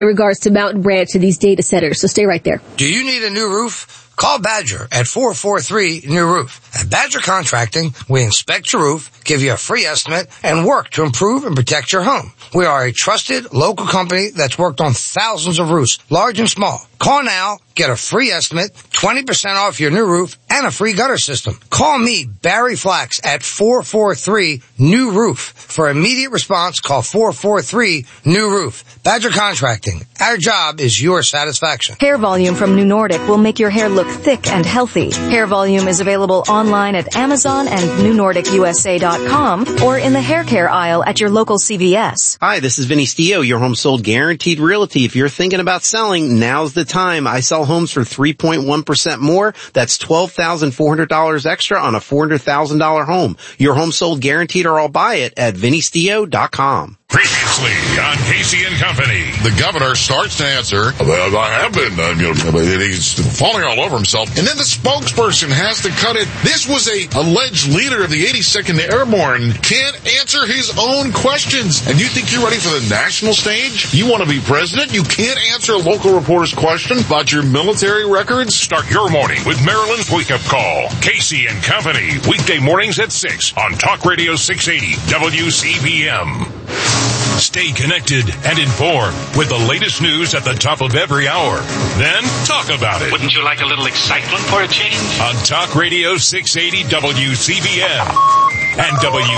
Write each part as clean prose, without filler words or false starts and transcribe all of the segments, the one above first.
in regards to Mountain Branch and these data centers. So stay right there. Do you need a new roof? Call Badger at 443-NEW-ROOF. At Badger Contracting, we inspect your roof, give you a free estimate, and work to improve and protect your home. We are a trusted local company that's worked on thousands of roofs, large and small. Call now, get a free estimate, 20% off your new roof, and a free gutter system. Call me, Barry Flax, at 443-NEW-ROOF. For immediate response, call 443-NEW-ROOF. Badger Contracting. Our job is your satisfaction. Hair Volume from New Nordic will make your hair look thick and healthy. Hair Volume is available online at Amazon and NewNordicUSA.com or in the hair care aisle at your local CVS. Hi, this is Vinny Stio, your home sold guaranteed realty. If you're thinking about selling, now's the time. I sell homes for 3.1% more. That's $12,400 extra on a $400,000 home. Your home sold guaranteed or I'll buy it at VinnyStio.com. Previously on Casey and Company. The governor starts to answer, I have been, he's falling all over himself. And then the spokesperson has to cut it. This was a alleged leader of the 82nd Airborne can't answer his own questions. And you think you're ready for the national stage? You want to be president? You can't answer a local reporter's question about your military records? Start your morning with Maryland's Wake Up Call. Casey and Company. Weekday mornings at 6 on Talk Radio 680 WCBM. Stay connected and informed with the latest news at the top of every hour. Then talk about it. Wouldn't you like a little excitement for a change? On Talk Radio 680 WCBM and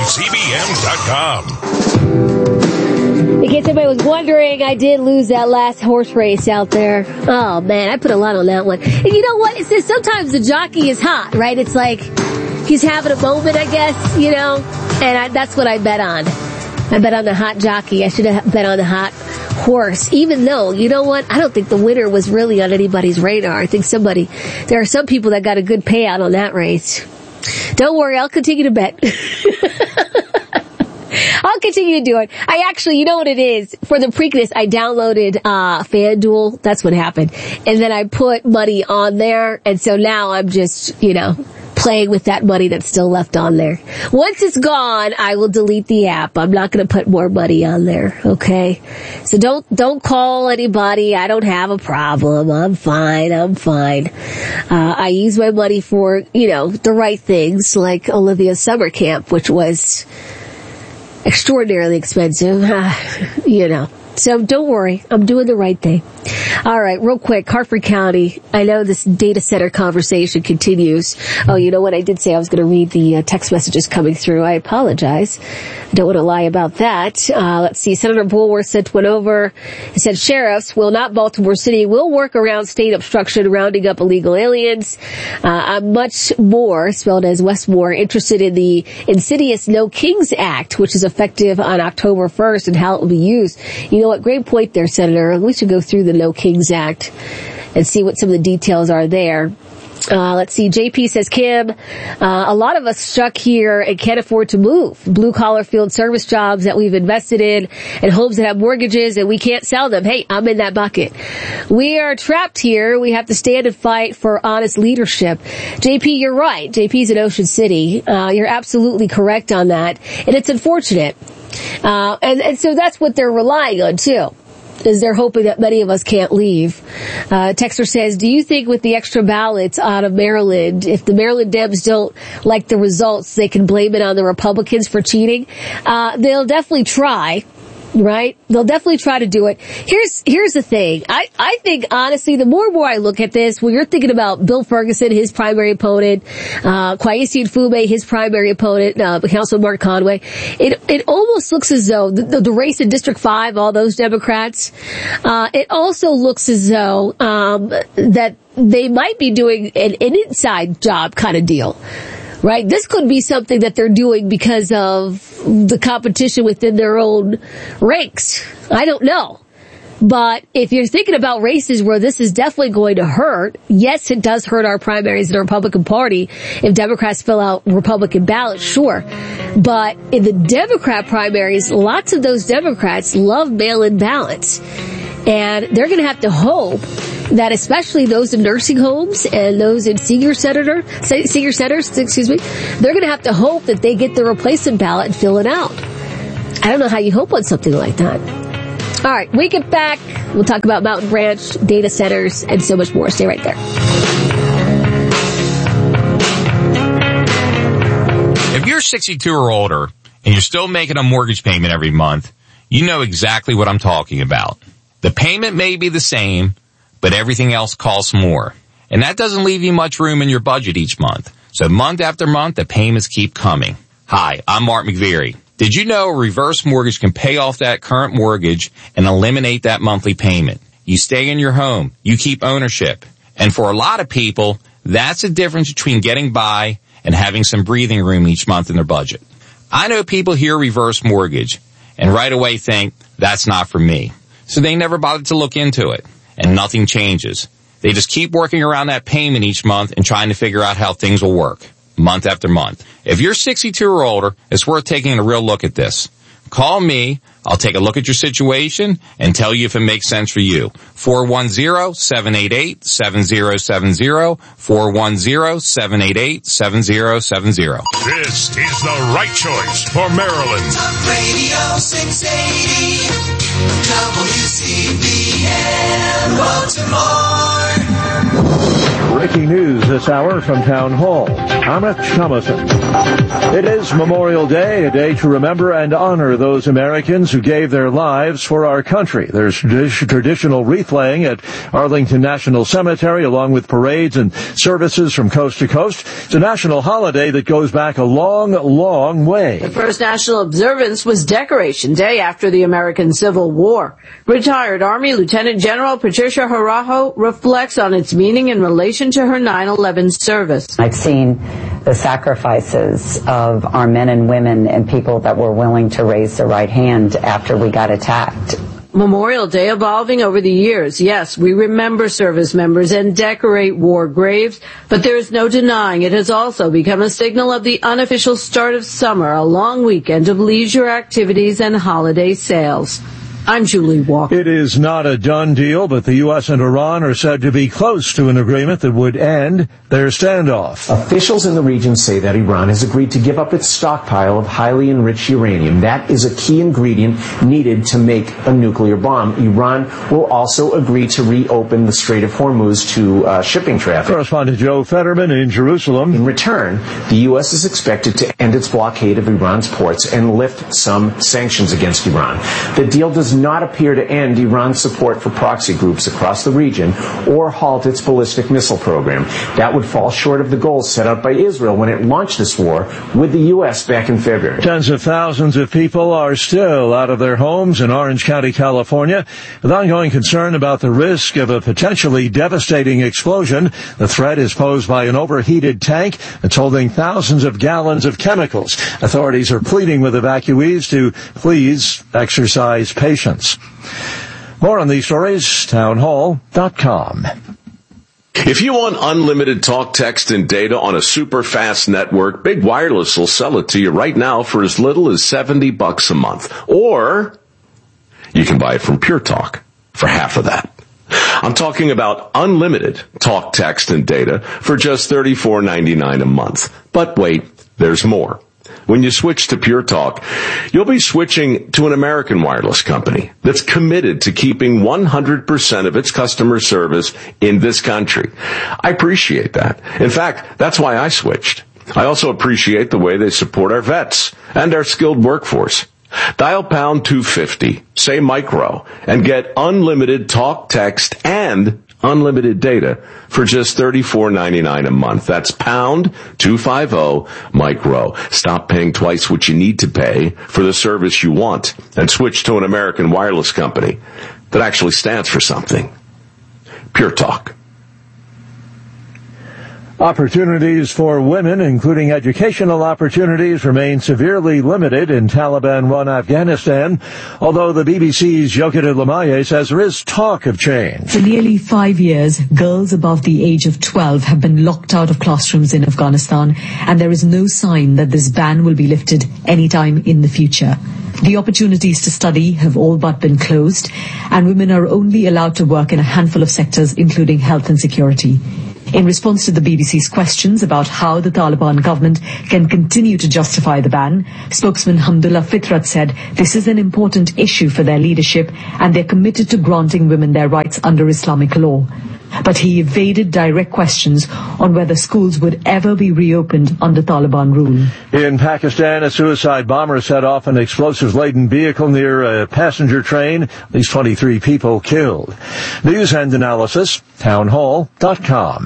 WCBM.com. In case anybody was wondering, I did lose that last horse race out there. Oh man, I put a lot on that one. And you know what? It says sometimes the jockey is hot, right? It's like he's having a moment, I guess, and that's what I bet on. I bet on the hot jockey. I should have bet on the hot horse, even though, you know what? I don't think the winner was really on anybody's radar. I think there are some people that got a good payout on that race. Don't worry, I'll continue to bet. I'll continue to do it. I actually, you know what it is? For the Preakness, I downloaded FanDuel. That's what happened. And then I put money on there. And so now I'm just, playing with that money that's still left on there. Once it's gone, I will delete the app. I'm not going to put more money on there, okay? So don't call anybody. I don't have a problem. I'm fine. I use my money for, the right things, like Olivia's summer camp, which was extraordinarily expensive, So don't worry. I'm doing the right thing. All right, real quick, Harford County. I know this data center conversation continues. Oh, you know what? I did say I was going to read the text messages coming through. I apologize. I don't want to lie about that. Let's see. Senator Bulworth sent one over. He said, sheriffs, not Baltimore City, will work around state obstruction, rounding up illegal aliens. I'm much more, spelled as Westmore, interested in the insidious No Kings Act, which is effective on October 1st, and how it will be used. You know what? Great point there, Senator. We should go through the No Kings Act and see what some of the details are there. Let's see. JP says, Kim, a lot of us stuck here and can't afford to move. Blue-collar field service jobs that we've invested in and homes that have mortgages and we can't sell them. Hey, I'm in that bucket. We are trapped here. We have to stand and fight for honest leadership. JP, you're right. JP's in Ocean City. You're absolutely correct on that. And it's unfortunate. And so that's what they're relying on, too. Is they're hoping that many of us can't leave. Texter says, do you think with the extra ballots out of Maryland, if the Maryland Dems don't like the results, they can blame it on the Republicans for cheating? They'll definitely try. Right? They'll definitely try to do it. Here's the thing. I think, honestly, the more and more I look at this, when you're thinking about Bill Ferguson, his primary opponent, Kwesi Mfume, his primary opponent, Councilman Mark Conway, it almost looks as though the race in District 5, all those Democrats, it also looks as though, that they might be doing an inside job kind of deal. Right? This could be something that they're doing because of the competition within their own ranks. I don't know. But if you're thinking about races where this is definitely going to hurt, yes, it does hurt our primaries in the Republican Party. If Democrats fill out Republican ballots, sure. But in the Democrat primaries, lots of those Democrats love mail-in ballots. And they're going to have to hope that especially those in nursing homes and those in senior centers, they're going to have to hope that they get the replacement ballot and fill it out. I don't know how you hope on something like that. All right, we get back. We'll talk about Mountain Branch, data centers, and so much more. Stay right there. If you're 62 or older and you're still making a mortgage payment every month, you know exactly what I'm talking about. The payment may be the same, but everything else costs more. And that doesn't leave you much room in your budget each month. So month after month, the payments keep coming. Hi, I'm Mark McVeary. Did you know a reverse mortgage can pay off that current mortgage and eliminate that monthly payment? You stay in your home. You keep ownership. And for a lot of people, that's the difference between getting by and having some breathing room each month in their budget. I know people hear reverse mortgage and right away think, that's not for me. So they never bother to look into it. And nothing changes. They just keep working around that payment each month and trying to figure out how things will work, month after month. If you're 62 or older, it's worth taking a real look at this. Call me. I'll take a look at your situation and tell you if it makes sense for you. 410-788-7070. 410-788-7070. This is the right choice for Maryland. Talk Radio 680 WCBM Baltimore. Breaking news this hour from Town Hall. Amit Thomason. It is Memorial Day, a day to remember and honor those Americans who gave their lives for our country. There's traditional wreath laying at Arlington National Cemetery, along with parades and services from coast to coast. It's a national holiday that goes back a long, long way. The first national observance was Decoration Day after the American Civil War. Retired Army Lieutenant General Patricia Harajo reflects on its meaning in relation to her 9/11 service. I've seen the sacrifices of our men and women and people that were willing to raise their right hand after we got attacked. Memorial Day evolving over the years. Yes, we remember service members and decorate war graves, but there is no denying it has also become a signal of the unofficial start of summer, a long weekend of leisure activities and holiday sales. I'm Julie Walker. It is not a done deal, but the U.S. and Iran are said to be close to an agreement that would end their standoff. Officials in the region say that Iran has agreed to give up its stockpile of highly enriched uranium. That is a key ingredient needed to make a nuclear bomb. Iran will also agree to reopen the Strait of Hormuz to shipping traffic. Correspondent Joe Fetterman in Jerusalem. In return, the U.S. is expected to end its blockade of Iran's ports and lift some sanctions against Iran. The deal does not appear to end Iran's support for proxy groups across the region or halt its ballistic missile program. That would fall short of the goals set out by Israel when it launched this war with the U.S. back in February. Tens of thousands of people are still out of their homes in Orange County, California, with ongoing concern about the risk of a potentially devastating explosion. The threat is posed by an overheated tank that's holding thousands of gallons of chemicals. Authorities are pleading with evacuees to please exercise patience. More on these stories, townhall.com. If you want unlimited talk, text, and data on a super fast network, Big Wireless will sell it to you right now for as little as $70 a month. Or you can buy it from Pure Talk for half of that. I'm talking about unlimited talk, text, and data for just $34.99 a month. But wait, there's more. When you switch to Pure Talk, you'll be switching to an American wireless company that's committed to keeping 100% of its customer service in this country. I appreciate that. In fact, that's why I switched. I also appreciate the way they support our vets and our skilled workforce. Dial pound 250, say micro, and get unlimited talk, text, and unlimited data for just $34.99 a month. That's pound 250 micro. Stop paying twice what you need to pay for the service you want and switch to an American wireless company that actually stands for something. Pure Talk. Opportunities for women, including educational opportunities, remain severely limited in Taliban-run Afghanistan, although the BBC's Yokita Lamaye says there is talk of change. For nearly 5 years, girls above the age of 12 have been locked out of classrooms in Afghanistan, and there is no sign that this ban will be lifted anytime in the future. The opportunities to study have all but been closed, and women are only allowed to work in a handful of sectors, including health and security. In response to the BBC's questions about how the Taliban government can continue to justify the ban, spokesman Hamdullah Fitrat said this is an important issue for their leadership and they're committed to granting women their rights under Islamic law. But he evaded direct questions on whether schools would ever be reopened under Taliban rule. In Pakistan, a suicide bomber set off an explosives-laden vehicle near a passenger train. At least 23 people killed. News and analysis, townhall.com.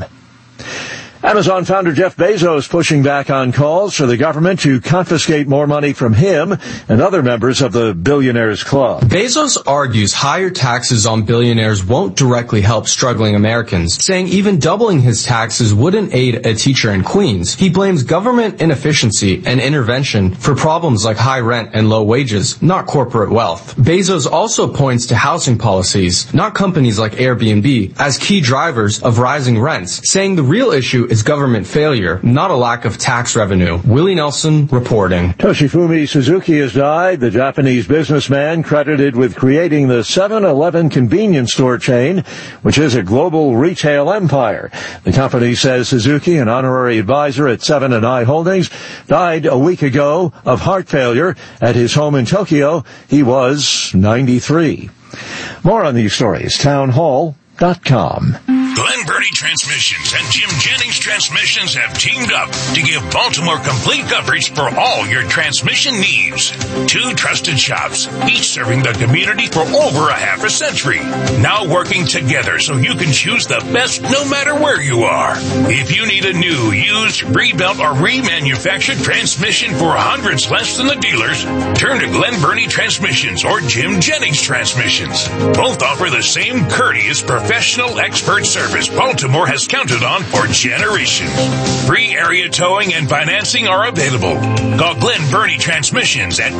Amazon founder Jeff Bezos pushing back on calls for the government to confiscate more money from him and other members of the Billionaires Club. Bezos argues higher taxes on billionaires won't directly help struggling Americans, saying even doubling his taxes wouldn't aid a teacher in Queens. He blames government inefficiency and intervention for problems like high rent and low wages, not corporate wealth. Bezos also points to housing policies, not companies like Airbnb, as key drivers of rising rents, saying the real issue is government failure, not a lack of tax revenue. Willie Nelson reporting. Toshifumi Suzuki has died, the Japanese businessman credited with creating the 7-Eleven convenience store chain, which is a global retail empire. The company says Suzuki, an honorary advisor at 7 & I Holdings, died a week ago of heart failure at his home in Tokyo. He was 93. More on these stories, townhall.com. Glen Burnie Transmissions and Jim Jennings Transmissions have teamed up to give Baltimore complete coverage for all your transmission needs. 2 trusted shops, each serving the community for over a half a century. Now working together so you can choose the best no matter where you are. If you need a new, used, rebuilt, or remanufactured transmission for hundreds less than the dealers, turn to Glen Burnie Transmissions or Jim Jennings Transmissions. Both offer the same courteous, professional, expert service Baltimore has counted on for generations. Free area towing and financing are available. Call Glen Burnie Transmissions at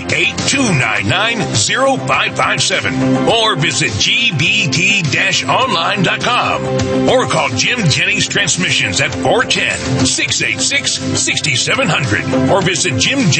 888-299-0557 or visit gbt-online.com or call Jim Jennings Transmissions at 410-686-6700 or visit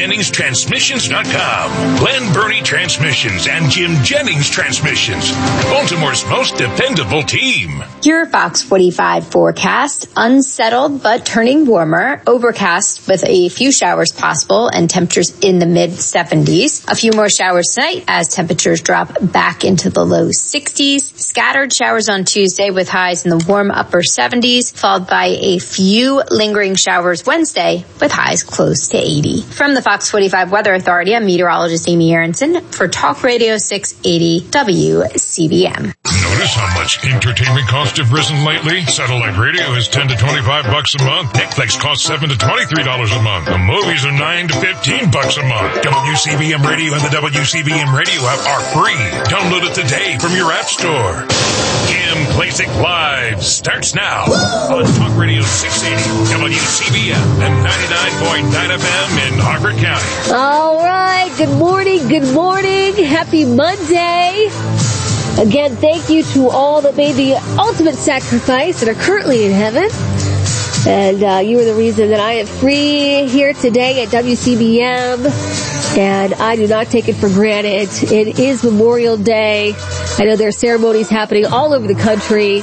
jimjenningstransmissions.com. Glen Burnie Transmissions and Jim Jennings Transmissions, Baltimore's most dependable team. Your Fox 45 forecast, unsettled but turning warmer, overcast with a few showers possible and temperatures in the mid-70s. A few more showers tonight as temperatures drop back into the low 60s. Scattered showers on Tuesday with highs in the warm upper 70s, followed by a few lingering showers Wednesday with highs close to 80. From the Fox 45 Weather Authority, I'm meteorologist Amy Aronson for Talk Radio 680 WCBM. Notice how much entertainment costs have risen lately? Satellite radio is $10 to $25 a month. Netflix costs $7 to $23 a month. The movies are $9 to $15 a month. WCBM Radio and the WCBM Radio app are free. Download it today from your app store. Kim Klacik Live starts now on Talk Radio 680 WCBM and 99.9 FM in Harford County. All right. Good morning. Good morning. Happy Monday. Again, thank you to all that made the ultimate sacrifice and are currently in heaven. And you are the reason that I am free here today at WCBM. And I do not take it for granted. It is Memorial Day. I know there are ceremonies happening all over the country.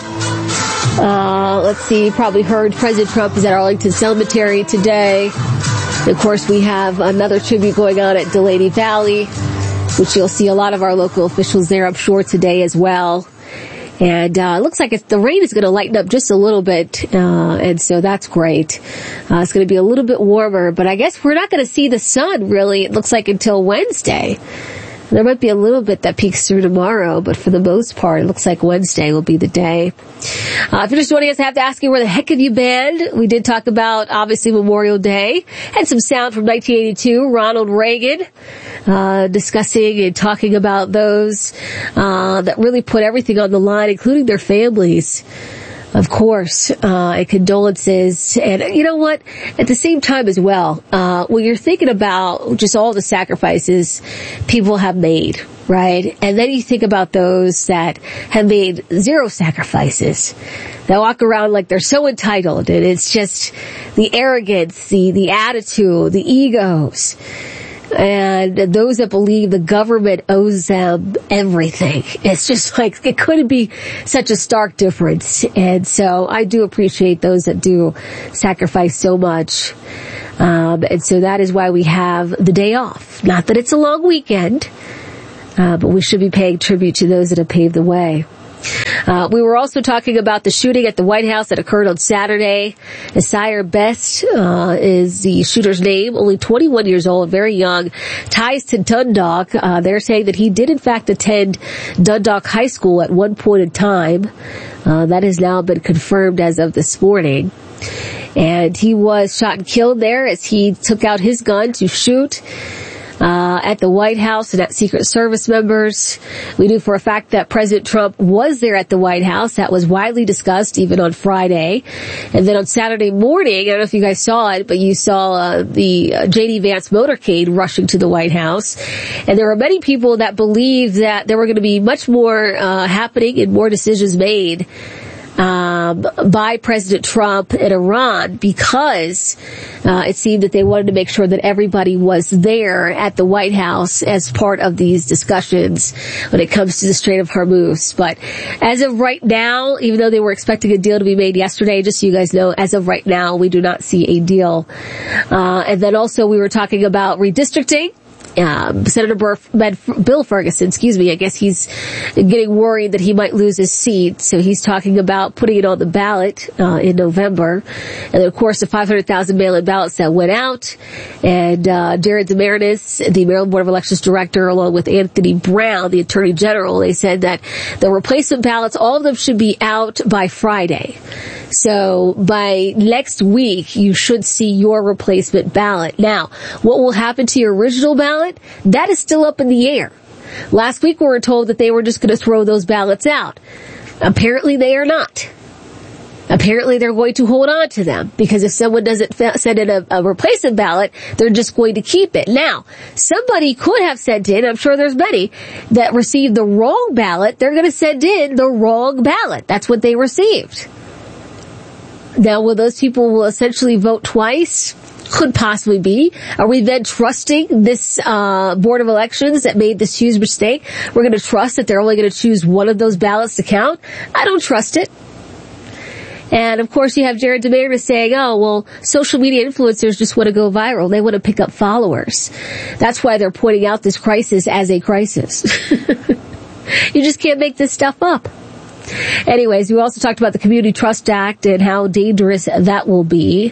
Let's see, you probably heard President Trump is at Arlington Cemetery today. And of course, we have another tribute going on at Delaney Valley, which you'll see a lot of our local officials there, I'm sure, today as well. And it looks like the rain is going to lighten up just a little bit, and so that's great. It's going to be a little bit warmer, but I guess we're not going to see the sun, really, it looks like, until Wednesday. There might be a little bit that peaks through tomorrow, but for the most part, it looks like Wednesday will be the day. If you're just joining us, I have to ask you, where the heck have you been? We did talk about, obviously, Memorial Day. Had some sound from 1982, Ronald Reagan, discussing and talking about those that really put everything on the line, including their families. Of course, and condolences. And you know what? At the same time as well, when you're thinking about just all the sacrifices people have made, right? And then you think about those that have made zero sacrifices, that walk around like they're so entitled, and it's just the arrogance, the attitude, the egos. And those that believe the government owes them everything. It's just like, it couldn't be such a stark difference. And so I do appreciate those that do sacrifice so much. And so that is why we have the day off. Not that it's a long weekend, but we should be paying tribute to those that have paved the way. We were also talking about the shooting at the White House that occurred on Saturday. Isaiah Best is the shooter's name, only 21 years old, very young, ties to Dundalk. They're saying that he did in fact attend Dundalk High School at one point in time. That has now been confirmed as of this morning. And he was shot and killed there as he took out his gun to shoot at the White House and at Secret Service members. We knew for a fact that President Trump was there at the White House. That was widely discussed even on Friday. And then on Saturday morning, I don't know if you guys saw it, but you saw the J.D. Vance motorcade rushing to the White House. And there were many people that believed that there were going to be much more happening and more decisions made by President Trump in Iran, because it seemed that they wanted to make sure that everybody was there at the White House as part of these discussions when it comes to the Strait of Hormuz. But as of right now, even though they were expecting a deal to be made yesterday, just so you guys know, as of right now, we do not see a deal. And then also we were talking about redistricting. Senator Bill Ferguson, I guess he's getting worried that he might lose his seat, so he's talking about putting it on the ballot in November. And then, of course, the 500,000 mail-in ballots that went out, and Jared Demarinis, the Maryland Board of Elections Director, along with Anthony Brown, the Attorney General, they said that the replacement ballots, all of them should be out by Friday. So by next week, you should see your replacement ballot. Now, what will happen to your original ballot? That is still up in the air. Last week we were told that they were just going to throw those ballots out. Apparently they are not. Apparently they're going to hold on to them, because if someone doesn't send in a replacement ballot, they're just going to keep it. Now, somebody could have sent in, I'm sure there's many, that received the wrong ballot. They're going to send in the wrong ballot. That's what they received. Now, will those people will essentially vote twice? Could possibly be. Are we then trusting this Board of Elections that made this huge mistake? We're going to trust that they're only going to choose one of those ballots to count? I don't trust it. And of course you have Jared Demarinis saying, oh, well, social media influencers just want to go viral. They want to pick up followers. That's why they're pointing out this crisis as a crisis. You just can't make this stuff up. Anyways, we also talked about the Community Trust Act and how dangerous that will be.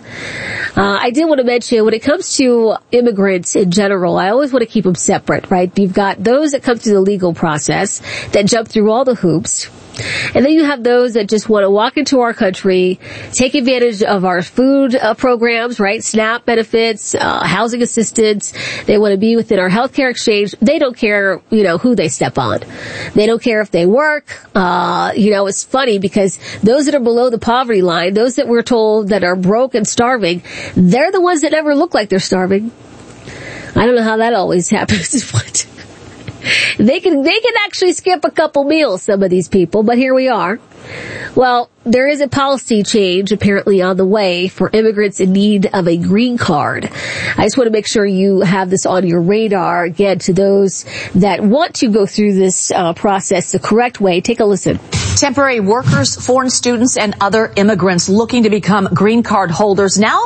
I did want to mention, when it comes to immigrants in general, I always want to keep them separate, right? You've got those that come through the legal process, that jump through all the hoops. And then you have those that just want to walk into our country, take advantage of our food programs, right? SNAP benefits, housing assistance. They want to be within our healthcare exchange. They don't care, who they step on. They don't care if they work. It's funny because those that are below the poverty line, those that we're told that are broke and starving, they're the ones that never look like they're starving. I don't know how that always happens, but they can actually skip a couple meals, some of these people, but here we are. Well, there is a policy change apparently on the way for immigrants in need of a green card. I just want to make sure you have this on your radar. Again, to those that want to go through this process the correct way, take a listen. Temporary workers, foreign students, and other immigrants looking to become green card holders now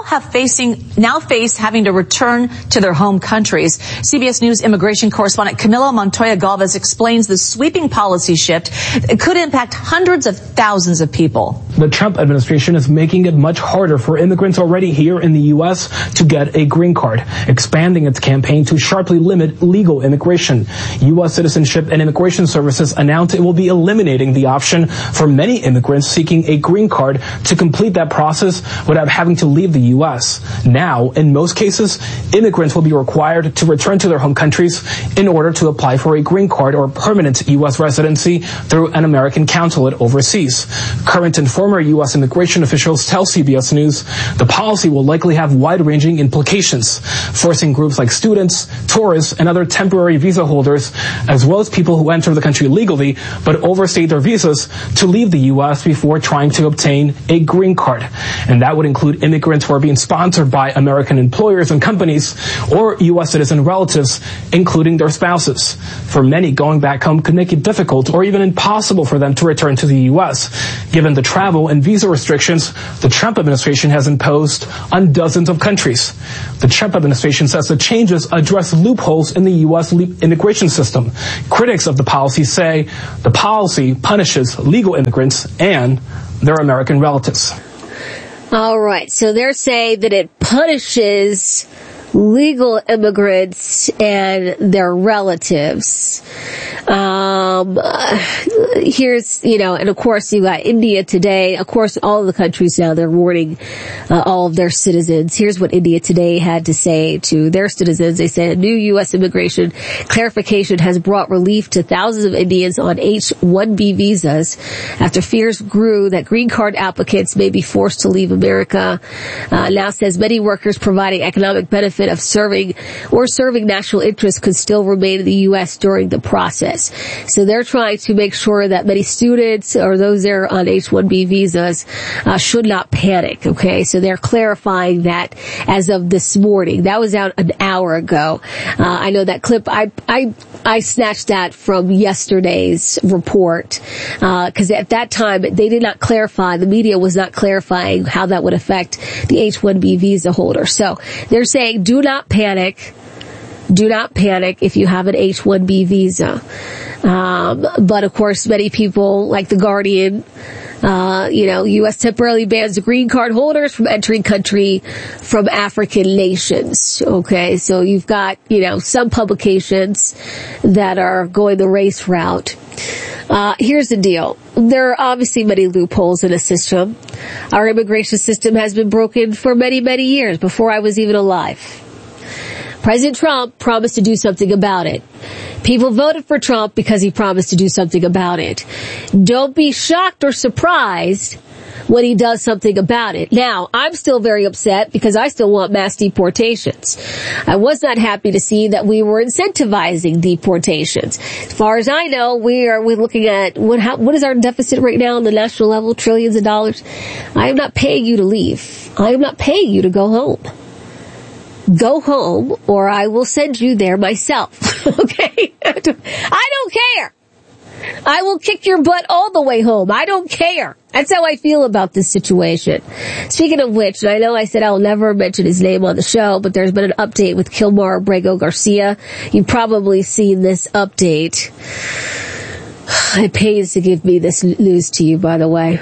face having to return to their home countries. CBS News immigration correspondent Camila Montoya Galvez explains the sweeping policy shift. It could impact hundreds of thousands of people. The Trump administration is making it much harder for immigrants already here in the U.S. to get a green card, expanding its campaign to sharply limit legal immigration. U.S. Citizenship and Immigration Services announced it will be eliminating the option for many immigrants seeking a green card to complete that process without having to leave the U.S. Now, in most cases, immigrants will be required to return to their home countries in order to apply for a green card or permanent U.S. residency through an American consulate overseas. Current and former U.S. immigration officials tell CBS News the policy will likely have wide-ranging implications, forcing groups like students, tourists, and other temporary visa holders, as well as people who enter the country legally but overstay their visas, process to leave the U.S. before trying to obtain a green card. And that would include immigrants who are being sponsored by American employers and companies or U.S. citizen relatives, including their spouses. For many, going back home could make it difficult or even impossible for them to return to the U.S., given the travel and visa restrictions the Trump administration has imposed on dozens of countries. The Trump administration says the changes address loopholes in the U.S. immigration system. Critics of the policy say the policy punishes legal immigrants and their American relatives. All right, so they're saying that it punishes legal immigrants and their relatives. Here's, and of course you got India Today. Of course, all of the countries now, they're warning all of their citizens. Here's what India Today had to say to their citizens. They said, a new U.S. immigration clarification has brought relief to thousands of Indians on H-1B visas after fears grew that green card applicants may be forced to leave America. Now says many workers providing economic benefit of serving national interests could still remain in the U.S. during the process. So they're trying to make sure that many students or those there on H-1B visas should not panic. Okay, so they're clarifying that as of this morning. That was out an hour ago. I know that clip. I snatched that from yesterday's report because at that time they did not clarify. The media was not clarifying how that would affect the H-1B visa holder. So they're saying, do not panic. Do not panic if you have an H-1B visa. But of course, many people, like The Guardian, U.S. temporarily bans the green card holders from entering country from African nations. Okay, so you've got, some publications that are going the race route. Here's the deal. There are obviously many loopholes in the system. Our immigration system has been broken for many, many years, before I was even alive. President Trump promised to do something about it. People voted for Trump because he promised to do something about it. Don't be shocked or surprised when he does something about it. Now, I'm still very upset because I still want mass deportations. I was not happy to see that we were incentivizing deportations. As far as I know, we're looking at what is our deficit right now on the national level? Trillions of dollars. I am not paying you to leave. I am not paying you to go home. Go home, or I will send you there myself. Okay? I don't care. I will kick your butt all the way home. I don't care. That's how I feel about this situation. Speaking of which, and I know I said I'll never mention his name on the show, but there's been an update with Kilmar Abrego Garcia. You've probably seen this update. It pays to give me this news to you, by the way.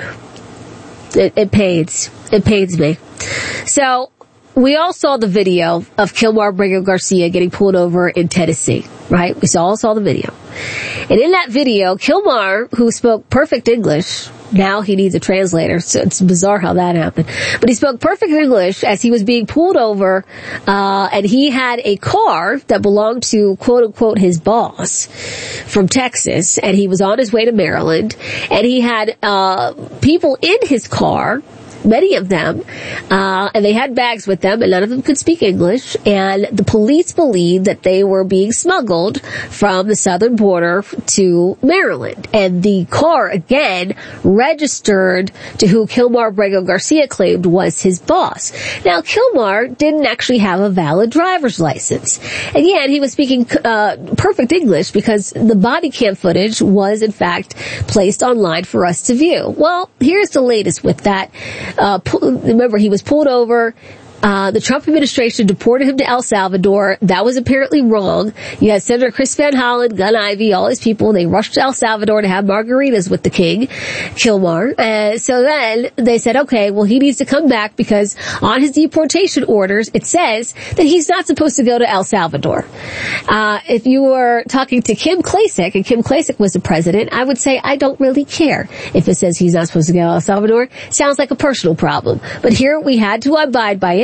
It pains. It pains me. So, we all saw the video of Kilmar Abrego Garcia getting pulled over in Tennessee, right? We all saw the video. And in that video, Kilmar, who spoke perfect English, now he needs a translator, so it's bizarre how that happened. But he spoke perfect English as he was being pulled over, and he had a car that belonged to, quote unquote, his boss from Texas, and he was on his way to Maryland, and he had people in his car, many of them, and they had bags with them, and none of them could speak English, and the police believed that they were being smuggled from the southern border to Maryland. And the car, again, registered to who Kilmar Abrego Garcia claimed was his boss. Now, Kilmar didn't actually have a valid driver's license. Again, he was speaking perfect English because the body cam footage was, in fact, placed online for us to view. Well, here's the latest with that. Remember, he was pulled over. The Trump administration deported him to El Salvador. That was apparently wrong. You had Senator Chris Van Hollen, Gun Ivey, all these people. They rushed to El Salvador to have margaritas with the king, Kilmar. So then they said, okay, well, he needs to come back because on his deportation orders, it says that he's not supposed to go to El Salvador. If you were talking to Kim Klacik, and Kim Klacik was the president, I would say, I don't really care if it says he's not supposed to go to El Salvador. Sounds like a personal problem. But here we had to abide by it.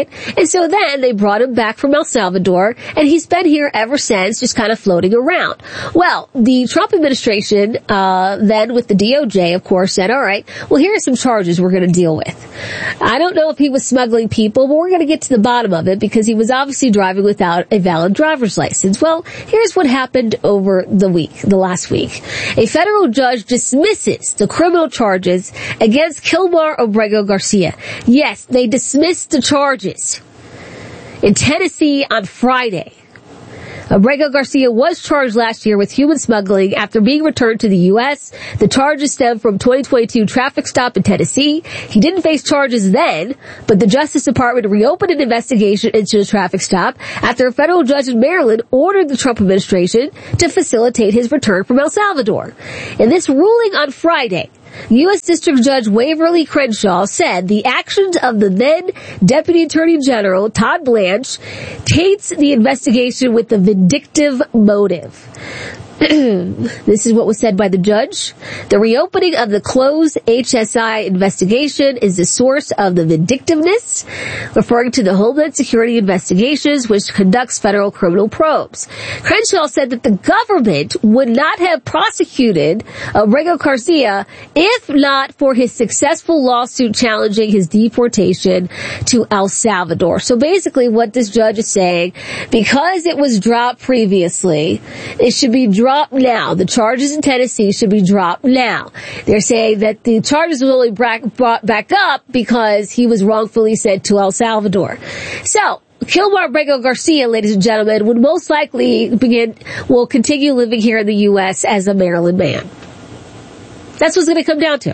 it. And so then they brought him back from El Salvador, and he's been here ever since, just kind of floating around. Well, the Trump administration, then with the DOJ, of course, said, all right, well, here are some charges we're going to deal with. I don't know if he was smuggling people, but we're going to get to the bottom of it because he was obviously driving without a valid driver's license. Well, here's what happened over the last week. A federal judge dismisses the criminal charges against Kilmar Abrego Garcia. Yes, they dismissed the charges in Tennessee on Friday. Abrego Garcia was charged last year with human smuggling after being returned to the U.S. The charges stem from 2022 traffic stop in Tennessee. He didn't face charges then, but the Justice Department reopened an investigation into the traffic stop after a federal judge in Maryland ordered the Trump administration to facilitate his return from El Salvador. In this ruling on Friday, U.S. District Judge Waverly Crenshaw said the actions of the then Deputy Attorney General, Todd Blanche, taints the investigation with a vindictive motive. This is what was said by the judge. The reopening of the closed HSI investigation is the source of the vindictiveness, referring to the Homeland Security Investigations, which conducts federal criminal probes. Crenshaw said that the government would not have prosecuted Abrego Garcia if not for his successful lawsuit challenging his deportation to El Salvador. So basically what this judge is saying, because it was dropped previously, it should be dropped now. The charges in Tennessee should be dropped now. They're saying that the charges will only brought back up because he was wrongfully sent to El Salvador. So, Kilmar Abrego Garcia, ladies and gentlemen, would most likely will continue living here in the U.S. as a Maryland man. That's what's going to come down to.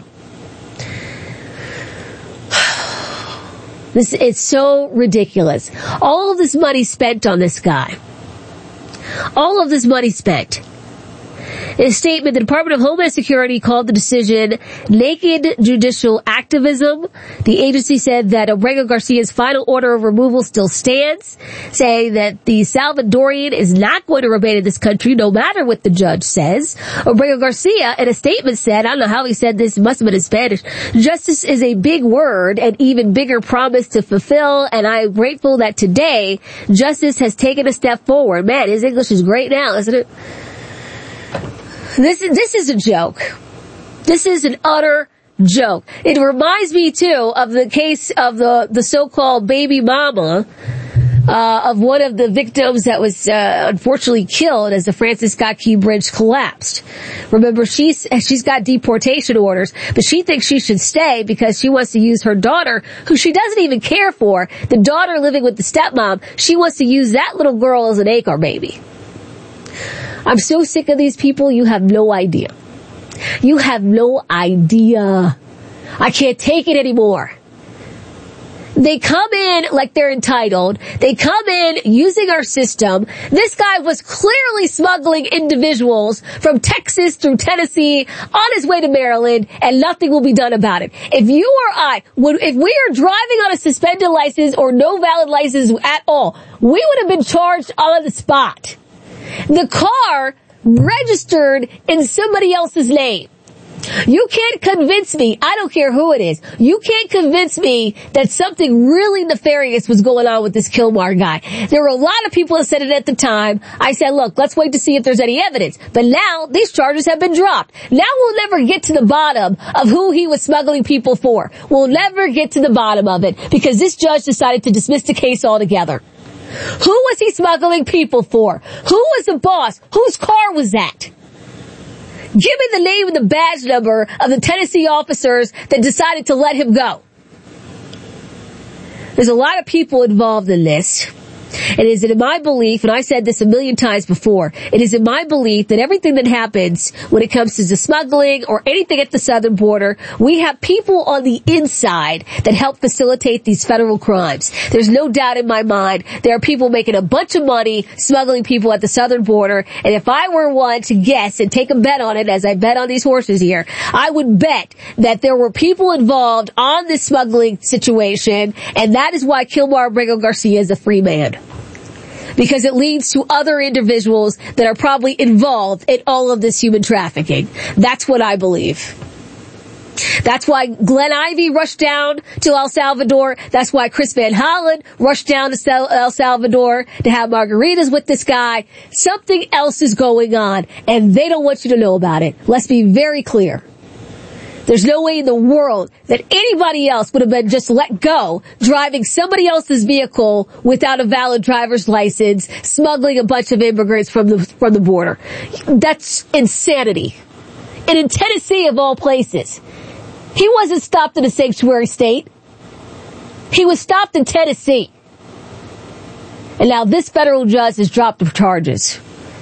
This is so ridiculous. All of this money spent on this guy. All of this money spent. In a statement, the Department of Homeland Security called the decision naked judicial activism. The agency said that Abrego Garcia's final order of removal still stands, saying that the Salvadorian is not going to remain in this country no matter what the judge says. Abrego Garcia, in a statement, said, I don't know how he said this, it must have been in Spanish, justice is a big word, an even bigger promise to fulfill, and I'm grateful that today justice has taken a step forward. Man, his English is great now, isn't it? This is a joke. This is an utter joke. It reminds me too of the case of the so-called baby mama, of one of the victims that was, unfortunately killed as the Francis Scott Key Bridge collapsed. Remember, she's got deportation orders, but she thinks she should stay because she wants to use her daughter, who she doesn't even care for, the daughter living with the stepmom, she wants to use that little girl as an acre baby. I'm so sick of these people, you have no idea. You have no idea. I can't take it anymore. They come in like they're entitled. They come in using our system. This guy was clearly smuggling individuals from Texas through Tennessee on his way to Maryland, and nothing will be done about it. If you or I, if we are driving on a suspended license or no valid license at all, we would have been charged on the spot. The car registered in somebody else's name. You can't convince me, I don't care who it is, you can't convince me that something really nefarious was going on with this Kilmar guy. There were a lot of people that said it at the time. I said, look, let's wait to see if there's any evidence. But now, these charges have been dropped. Now we'll never get to the bottom of who he was smuggling people for. We'll never get to the bottom of it because this judge decided to dismiss the case altogether. Who was he smuggling people for? Who was the boss? Whose car was that? Give me the name and the badge number of the Tennessee officers that decided to let him go. There's a lot of people involved in this. It is in my belief, and I said this a million times before, it is in my belief that everything that happens when it comes to the smuggling or anything at the southern border, we have people on the inside that help facilitate these federal crimes. There's no doubt in my mind there are people making a bunch of money smuggling people at the southern border, and if I were one to guess and take a bet on it, as I bet on these horses here, I would bet that there were people involved on this smuggling situation, and that is why Kilmar Abrego Garcia is a free man. Because it leads to other individuals that are probably involved in all of this human trafficking. That's what I believe. That's why Glenn Ivey rushed down to El Salvador. That's why Chris Van Hollen rushed down to El Salvador to have margaritas with this guy. Something else is going on, and they don't want you to know about it. Let's be very clear. There's no way in the world that anybody else would have been just let go driving somebody else's vehicle without a valid driver's license, smuggling a bunch of immigrants from the border. That's insanity. And in Tennessee, of all places, he wasn't stopped in a sanctuary state. He was stopped in Tennessee. And now this federal judge has dropped the charges.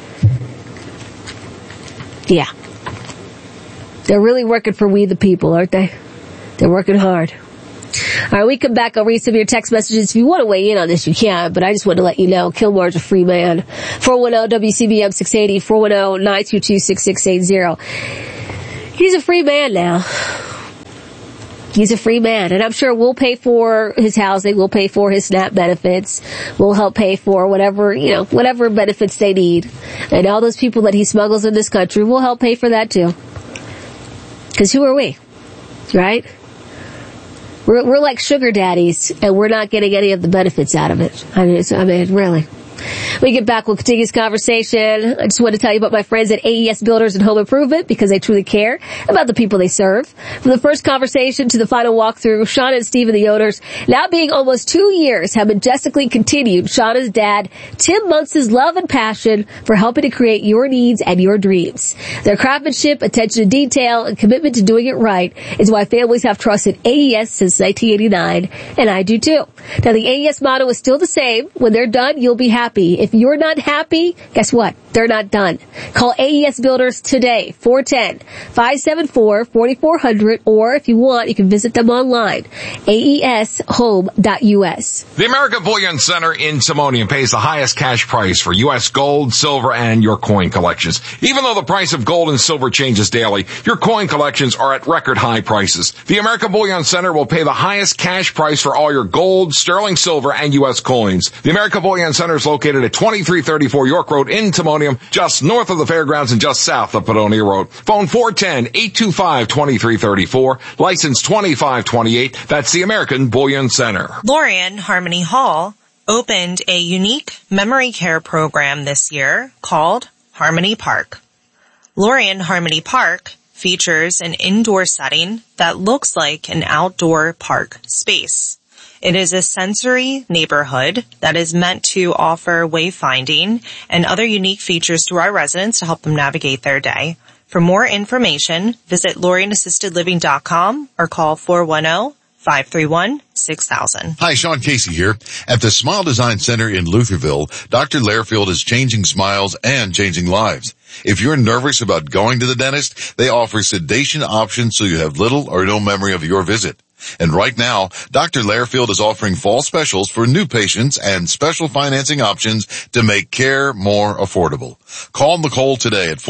Yeah. They're really working for we the people, aren't they? They're working hard. All right, we come back. I'll read some of your text messages. If you want to weigh in on this, you can, but I just wanted to let you know, Kilmore's a free man. 410-WCBM 680, 410-922-6680. He's a free man now. He's a free man, and I'm sure we'll pay for his housing, we'll pay for his SNAP benefits, we'll help pay for whatever benefits they need. And all those people that he smuggles in this country, we'll help pay for that too. Because who are we? Right? We're like sugar daddies, and we're not getting any of the benefits out of it. I mean, really. We get back, we'll continue this conversation. I just want to tell you about my friends at AES Builders and Home Improvement, because they truly care about the people they serve. From the first conversation to the final walkthrough, Shauna and Steve and the owners, now being almost 2 years, have majestically continued Shauna's dad, Tim Muntz's love and passion for helping to create your needs and your dreams. Their craftsmanship, attention to detail, and commitment to doing it right is why families have trusted AES since 1989, and I do too. Now, the AES motto is still the same. When they're done, you'll be happy. If you're not happy, guess what? They're not done. Call AES Builders today, 410-574-4400, or if you want, you can visit them online, aeshome.us. The American Bullion Center in Timonium pays the highest cash price for U.S. gold, silver, and your coin collections. Even though the price of gold and silver changes daily, your coin collections are at record high prices. The American Bullion Center will pay the highest cash price for all your gold, sterling silver, and U.S. coins. The American Bullion Center is located at 2334 York Road in Timonium, just north of the fairgrounds and just south of Padonia Road. Phone 410-825-2334, license 2528. That's the American Bullion Center. Lorien Harmony Hall opened a unique memory care program this year called Harmony Park. Lorien Harmony Park features an indoor setting that looks like an outdoor park space. It is a sensory neighborhood that is meant to offer wayfinding and other unique features to our residents to help them navigate their day. For more information, visit LorienAssistedLiving.com or call 410-531-6000. Hi, Sean Casey here. At the Smile Design Center in Lutherville, Dr. Lairfield is changing smiles and changing lives. If you're nervous about going to the dentist, they offer sedation options so you have little or no memory of your visit. And right now, Dr. Lairfield is offering fall specials for new patients and special financing options to make care more affordable. Call Nicole today at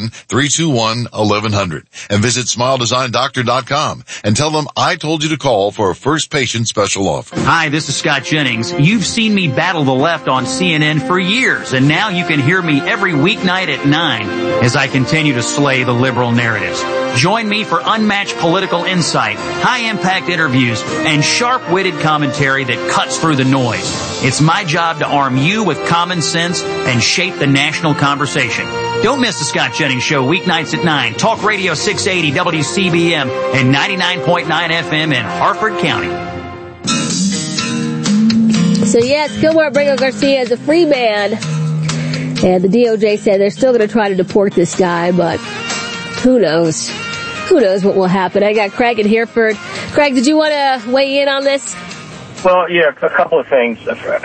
410-321-1100 and visit SmileDesignDoctor.com and tell them I told you to call for a first patient special offer. Hi, this is Scott Jennings. You've seen me battle the left on CNN for years, and now you can hear me every weeknight at 9 as I continue to slay the liberal narratives. Join me for unmatched political insight, high-impact interviews, and sharp-witted commentary that cuts through the noise. It's my job to arm you with common sense and shape the national conversation. Don't miss the Scott Jennings Show weeknights at 9. Talk Radio 680 WCBM and 99.9 FM in Harford County. So yes, Gilmore Abrego Garcia is a free man. And the DOJ said they're still going to try to deport this guy, but who knows? Who knows what will happen? I got Craig in Hereford. Craig, did you want to weigh in on this? Well, yeah, a couple of things.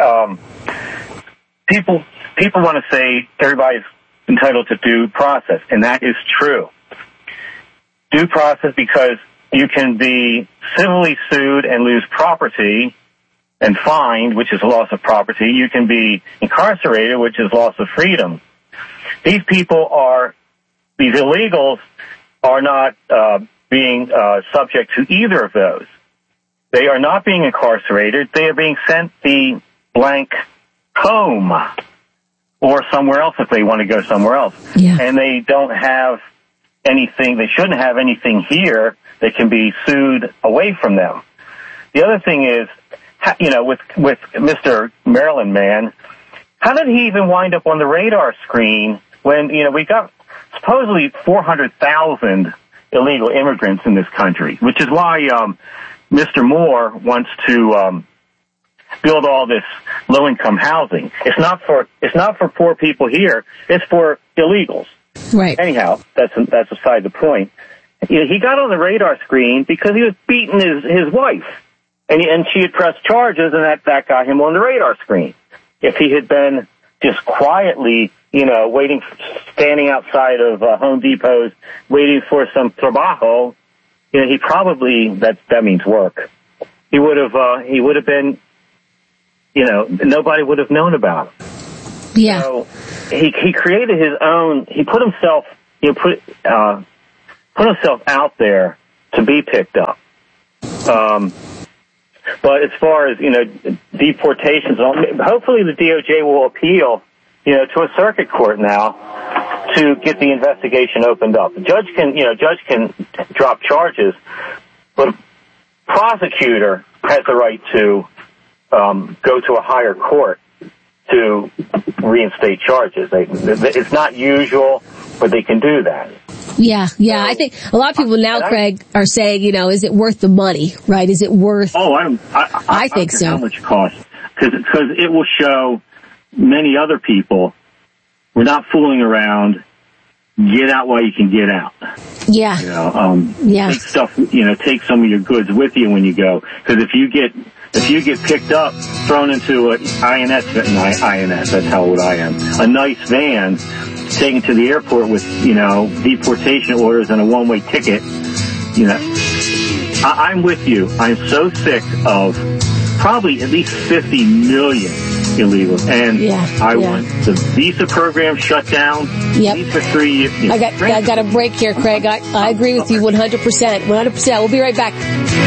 People want to say everybody's entitled to due process, and that is true. Due process because you can be civilly sued and lose property and fined, which is loss of property. You can be incarcerated, which is loss of freedom. These illegals are not being subject to either of those. They are not being incarcerated. They are being sent the blank home or somewhere else if they want to go somewhere else. Yeah. And they don't have anything, they shouldn't have anything here They can be sued away from them. The other thing is, with Mr. Maryland man, how did he even wind up on the radar screen when, we got supposedly 400,000 illegal immigrants in this country, which is why Mr. Moore wants to build all this low-income housing. It's not for poor people here. It's for illegals. Right. Anyhow, that's beside the point. He got on the radar screen because he was beating his wife, and she had pressed charges, and that got him on the radar screen. If he had been just quietly, standing outside of Home Depots, waiting for some trabajo, he probably that means work. He would have been, nobody would have known about him. Yeah. So he created his own. He put himself, put himself out there to be picked up. But as far as deportations, hopefully the DOJ will appeal, to a circuit court now to get the investigation opened up. The judge can drop charges, but a prosecutor has the right to go to a higher court to reinstate charges. It's not usual, but they can do that. Yeah. I think a lot of people now, Craig, are saying, is it worth the money, right? Is it worth? Oh, I think so. How much it costs? Because it will show many other people we're not fooling around. Get out while you can get out. Yeah. Take stuff. Take some of your goods with you when you go. Because if you get picked up, thrown into an INS, that's how old I am, a nice van, taken to the airport with, deportation orders and a one-way ticket, I'm with you. I'm so sick of probably at least 50 million illegals. And I want the visa program shut down. Yep. At least for 3 years. I got a break here, Craig. I agree with you 100%. 100%. We'll be right back.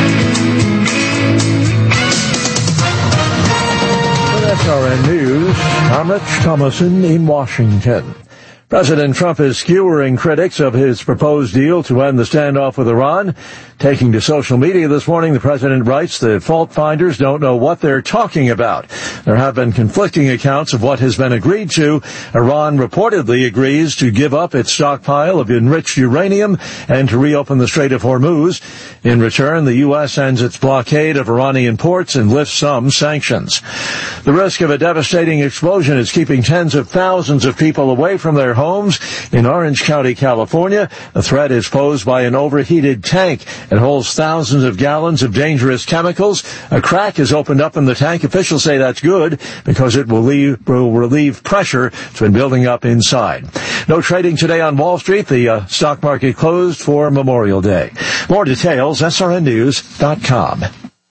SRN News, I'm Rich Thomason in Washington. President Trump is skewering critics of his proposed deal to end the standoff with Iran. Taking to social media this morning, the president writes that fault finders don't know what they're talking about. There have been conflicting accounts of what has been agreed to. Iran reportedly agrees to give up its stockpile of enriched uranium and to reopen the Strait of Hormuz. In return, the U.S. ends its blockade of Iranian ports and lifts some sanctions. The risk of a devastating explosion is keeping tens of thousands of people away from their homes in Orange County, California. The threat is posed by an overheated tank. It holds thousands of gallons of dangerous chemicals. A crack is opened up in the tank. Officials say that's good because it will relieve pressure that's been building up inside. No trading today on Wall Street. The stock market closed for Memorial Day. More details, srnnews.com.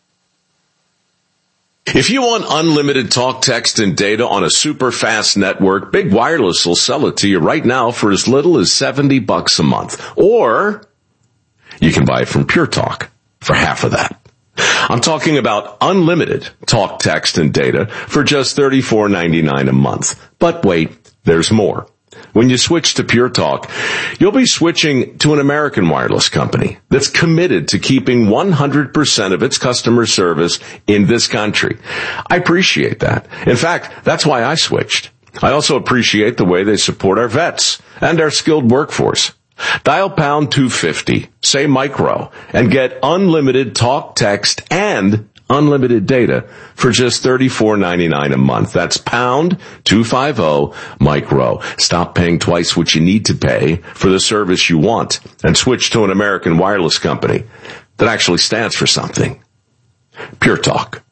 If you want unlimited talk, text, and data on a super fast network, Big Wireless will sell it to you right now for as little as $70 a month. Or you can buy it from Pure Talk for half of that. I'm talking about unlimited talk, text, and data for just $34.99 a month. But wait, there's more. When you switch to Pure Talk, you'll be switching to an American wireless company that's committed to keeping 100% of its customer service in this country. I appreciate that. In fact, that's why I switched. I also appreciate the way they support our vets and our skilled workforce. Dial pound 250, say micro, and get unlimited talk, text, and unlimited data for just $34.99 a month. That's pound 250 micro. Stop paying twice what you need to pay for the service you want and switch to an American wireless company that actually stands for something. Pure Talk.